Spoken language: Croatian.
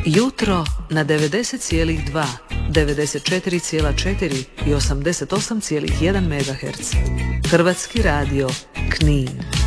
Jutro na 90,2, 94,4 i 88,1 MHz. Hrvatski radio Knin.